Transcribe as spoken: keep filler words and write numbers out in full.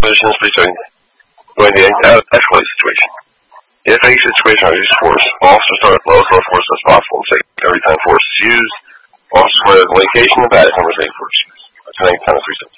positions between going to escalate the situation. If a situation is force, officers start at lowest level of force as possible and take every time force is used. Officers where the location of that is number eight force. That's an eight times three steps.